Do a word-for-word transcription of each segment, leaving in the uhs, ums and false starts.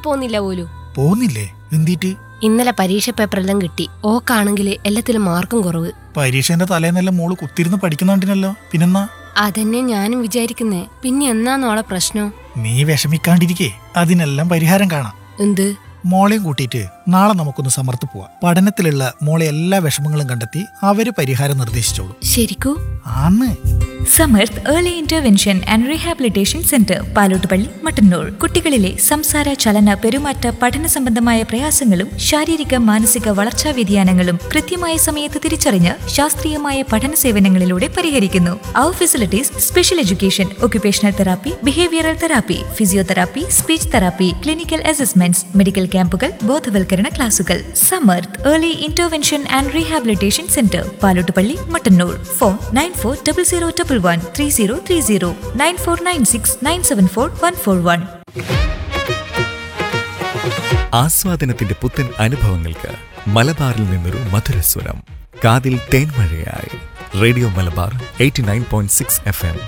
പോന്നില്ല പോലും. പോന്നില്ലേ? എന്തിട്ട്? ഇന്നലെ പരീക്ഷ പേപ്പറെല്ലാം കിട്ടി. ഓക്കാണെങ്കിൽ എല്ലാത്തിലും മാർക്കും കുറവ്. പരീക്ഷേന്റെ തലേന്നെല്ലാം മോള് കുത്തിരുന്ന് പഠിക്കുന്നുണ്ടിനല്ലോ, പിന്നെന്നാ? അതന്നെ ഞാനും വിചാരിക്കുന്നേ. പിന്നെ എന്നാന്നോളെ പ്രശ്നം? നീ വിഷമിക്കാണ്ടിരിക്കേ, അതിനെല്ലാം പരിഹാരം കാണാം. എന്ത്? മോളെയും കൂട്ടിയിട്ട് നാളെ നമുക്കൊന്ന് സമർത്ത് പോവാം. പഠനത്തിലുള്ള മോളെ എല്ലാ വിഷമങ്ങളും കണ്ടെത്തി അവര് പരിഹാരം നിർദ്ദേശിച്ചോളൂ. ശരിക്കൂ? ആന്ന്. Samarth early intervention and rehabilitation centre, Palottupalli, Mattannur. കുട്ടികളിലെ സംസാര, ചലന, പെരുമാറ്റ, പഠന സംബന്ധമായ പ്രയാസങ്ങളും ശാരീരിക മാനസിക വളർച്ചാ വ്യതിയാനങ്ങളും കൃത്യമായ സമയത്ത് തിരിച്ചറിഞ്ഞ് ശാസ്ത്രീയമായ പഠന സേവനങ്ങളിലൂടെ പരിഹരിക്കുന്നു. അവർ facilities: special education, occupational therapy, behavioural therapy, physiotherapy, speech therapy, clinical assessments, medical ക്യാമ്പുകൾ, ബോധവൽക്കരണ ക്ലാസുകൾ. Samarth early intervention and rehabilitation centre, Palottupalli, Mattannur. Phone nine four double zero double one three zero three zero nine four nine six nine seven four one four one. ആസ്വാദനത്തിന്റെ പുത്തൻ അനുഭവങ്ങൾക്ക് മലബാറിൽ നിന്നൊരു മധുരസ്വരം. കാതിൽ തേൻമഴയായി radio Malabar eighty nine point six F M.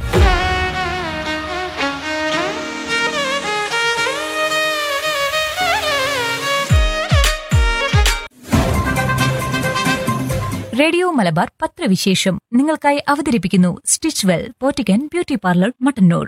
Radio Malabar പത്രവിശേഷം നിങ്ങൾക്കായി അവതരിപ്പിക്കുന്നു stitch well പോറ്റിക്കൻ beauty parlour, Mattannur.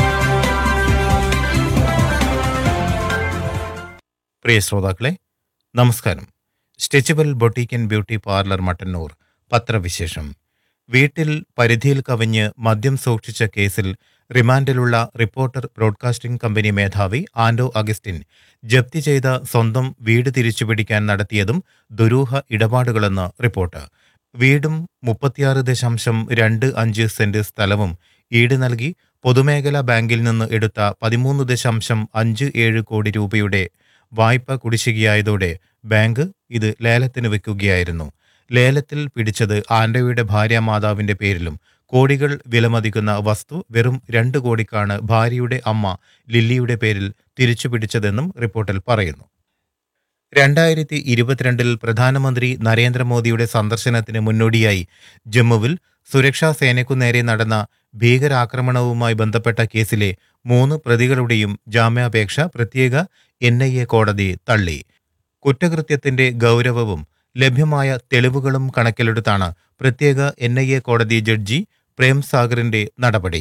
പ്രിയ ശ്രോതാക്കളെ, നമസ്കാരം. Stitchable ബൊട്ടീക്കൻ beauty parlour, Mattannur പത്രവിശേഷം. വീട്ടിൽ പരിധിയിൽ കവിഞ്ഞ് മദ്യം സൂക്ഷിച്ച കേസിൽ റിമാൻഡിലുള്ള റിപ്പോർട്ടർ ബ്രോഡ്കാസ്റ്റിംഗ് കമ്പനി മേധാവി ആൻഡോ അഗസ്റ്റിൻ ജപ്തി ചെയ്ത സ്വന്തം വീട് തിരിച്ചുപിടിക്കാൻ നടത്തിയതും ദുരൂഹ ഇടപാടുകളെന്ന് റിപ്പോർട്ട്. വീടും മുപ്പത്തിയാറ് ദശാംശം രണ്ട് അഞ്ച് സെന്റ് സ്ഥലവും ഈട് നൽകി പൊതുമേഖലാ ബാങ്കിൽ നിന്ന് എടുത്ത പതിമൂന്ന് ദശാംശം അഞ്ച് ഏഴ് കോടി രൂപയുടെ വായ്പ കുടിശ്ശികയായതോടെ ബാങ്ക് ഇത് ലേലത്തിന് വെക്കുകയായിരുന്നു. ലേലത്തിൽ പിടിച്ചത് ആൻഡോയുടെ ഭാര്യാമാതാവിന്റെ പേരിലും കോടികൾ വിലമതിക്കുന്ന വസ്തു വെറും രണ്ട് കോടിക്കാണ് ഭാര്യയുടെ അമ്മ ലില്ലിയുടെ പേരിൽ തിരിച്ചുപിടിച്ചതെന്നും റിപ്പോർട്ടിൽ പറയുന്നു. രണ്ടായിരത്തി ഇരുപത്തിരണ്ടിൽ പ്രധാനമന്ത്രി നരേന്ദ്രമോദിയുടെ സന്ദർശനത്തിന് മുന്നോടിയായി ജമ്മുവിൽ സുരക്ഷാ സേനയ്ക്കു നേരെ നടന്ന ഭീകരാക്രമണവുമായി ബന്ധപ്പെട്ട കേസിലെ മൂന്ന് പ്രതികളുടെയും ജാമ്യാപേക്ഷ പ്രത്യേക എൻ ഐ എ കോടതി തള്ളി. കുറ്റകൃത്യത്തിന്റെ ഗൗരവവും ലഭ്യമായ തെളിവുകളും കണക്കിലെടുത്താണ് പ്രത്യേക എൻ ഐ എ കോടതി ജഡ്ജി പ്രേം സാഗറിന്റെ നടപടി.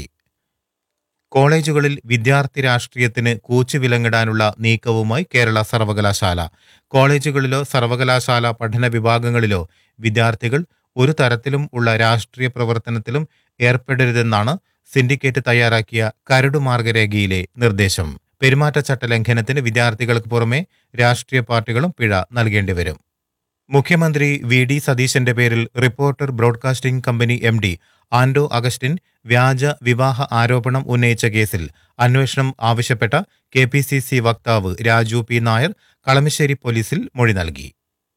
കോളേജുകളിൽ വിദ്യാർത്ഥി രാഷ്ട്രീയത്തിന് കൂച്ചുവിലങ്ങിടാനുള്ള നീക്കവുമായി കേരള സർവകലാശാല. കോളേജുകളിലോ സർവകലാശാല പഠന വിഭാഗങ്ങളിലോ വിദ്യാർത്ഥികൾ ഒരു തരത്തിലും ഉള്ള രാഷ്ട്രീയ പ്രവർത്തനത്തിലും ഏർപ്പെടരുതെന്നാണ് സിൻഡിക്കേറ്റ് തയ്യാറാക്കിയ കരടു മാർഗരേഖയിലെ നിർദ്ദേശം. പെരുമാറ്റച്ചട്ട ലംഘനത്തിന് വിദ്യാർത്ഥികൾക്ക് പുറമെ രാഷ്ട്രീയ പാർട്ടികളും പിഴ നൽകേണ്ടിവരും. മുഖ്യമന്ത്രി വി ഡി സതീശന്റെ പേരിൽ reporter broadcasting company M D ആൻഡോ അഗസ്റ്റിൻ വ്യാജ വിവാഹ ആരോപണം ഉന്നയിച്ച കേസിൽ അന്വേഷണം ആവശ്യപ്പെട്ട കെ പി സി സി വക്താവ് രാജു പി നായർ കളമശ്ശേരി പോലീസിൽ മൊഴി നൽകി.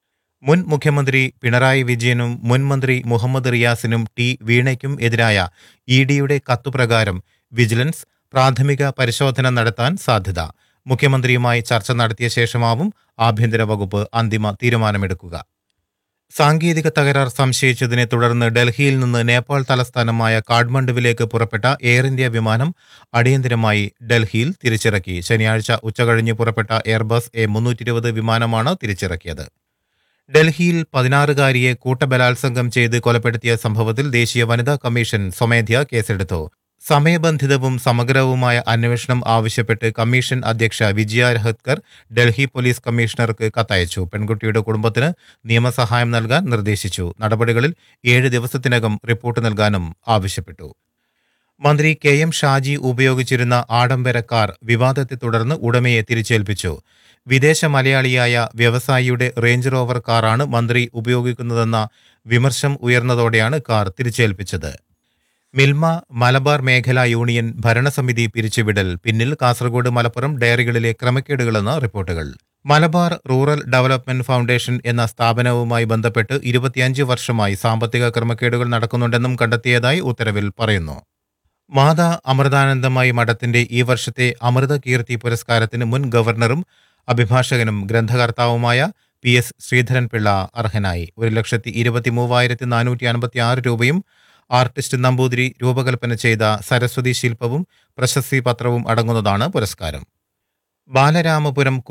മുൻ മുഖ്യമന്ത്രി പിണറായി വിജയനും മുൻ മന്ത്രി മുഹമ്മദ് റിയാസിനും ടി വീണയ്ക്കും എതിരായ ഇ ഡിയുടെ കത്തുപ്രകാരം വിജിലൻസ് പ്രാഥമിക പരിശോധന നടത്താൻ സാധ്യത. മുഖ്യമന്ത്രിയുമായി ചർച്ച നടത്തിയ ശേഷമാവും ആഭ്യന്തര വകുപ്പ് അന്തിമ തീരുമാനമെടുക്കുക. സാങ്കേതിക തകരാർ സംശയിച്ചതിനെ തുടർന്ന് ഡൽഹിയിൽ നിന്ന് നേപ്പാൾ തലസ്ഥാനമായ കാഠ്മണ്ഡുവിലേക്ക് പുറപ്പെട്ട എയർ ഇന്ത്യ വിമാനം അടിയന്തരമായി ഡൽഹിയിൽ തിരിച്ചിറക്കി. ശനിയാഴ്ച ഉച്ചകഴിഞ്ഞ് പുറപ്പെട്ട എയർബസ് എ മുന്നൂറ്റി ഇരുപത് വിമാനമാണ് തിരിച്ചിറക്കിയത്. ഡൽഹിയിൽ പതിനാറുകാരിയെ കൂട്ടബലാത്സംഗം ചെയ്ത് കൊലപ്പെടുത്തിയ സംഭവത്തിൽ ദേശീയ വനിതാ കമ്മീഷൻ സ്വമേധ്യാ കേസെടുത്തു. സമയബന്ധിതവും സമഗ്രവുമായ അന്വേഷണം ആവശ്യപ്പെട്ട് കമ്മീഷൻ അധ്യക്ഷ വിജയ രഹത്കർ ഡൽഹി പോലീസ് കമ്മീഷണർക്ക് കത്തയച്ചു. പെൺകുട്ടിയുടെ കുടുംബത്തിന് നിയമസഹായം നൽകാൻ നിർദ്ദേശിച്ചു. നടപടികളിൽ ഏഴ് ദിവസത്തിനകം റിപ്പോർട്ട് നൽകാനും ആവശ്യപ്പെട്ടു. മന്ത്രി കെ എം ഷാജി ഉപയോഗിച്ചിരുന്ന ആഡംബര കാർ വിവാദത്തെ തുടർന്ന് ഉടമയെ തിരിച്ചേൽപ്പിച്ചു. വിദേശ മലയാളിയായ വ്യവസായിയുടെ റേഞ്ച് റോവർ കാറാണ് മന്ത്രി ഉപയോഗിക്കുന്നതെന്ന വിമർശം ഉയർന്നതോടെയാണ് കാർ തിരിച്ചേൽപ്പിച്ചത്. മിൽമ മലബാർ മേഖലാ യൂണിയൻ ഭരണസമിതി പിരിച്ചുവിടൽ പിന്നിൽ കാസർഗോഡ് മലപ്പുറം ഡയറികളിലെ ക്രമക്കേടുകളെന്ന റിപ്പോർട്ടുകൾ. മലബാർ റൂറൽ ഡെവലപ്മെന്റ് ഫൗണ്ടേഷൻ എന്ന സ്ഥാപനവുമായി ബന്ധപ്പെട്ട് ഇരുപത്തിയഞ്ച് വർഷമായി സാമ്പത്തിക ക്രമക്കേടുകൾ നടക്കുന്നുണ്ടെന്നും കണ്ടെത്തിയതായി ഉത്തരവിൽ പറയുന്നു. മാതാ അമൃതാനന്ദമയി മഠത്തിന്റെ ഈ വർഷത്തെ അമൃത കീർത്തി പുരസ്കാരത്തിന് മുൻ ഗവർണറും അഭിഭാഷകനും ഗ്രന്ഥകർത്താവുമായ പി എസ് ശ്രീധരൻപിള്ള അർഹനായി. ഒരു ലക്ഷത്തി ഇരുപത്തി മൂവായിരത്തി നാനൂറ്റി അൻപത്തി ആറ് രൂപയും ആർട്ടിസ്റ്റ് നമ്പൂതിരി രൂപകൽപ്പന ചെയ്ത സരസ്വതി ശില്പവും പ്രശസ്തി പത്രവും അടങ്ങുന്നതാണ് പുരസ്കാരം. ബാലരാമപുരം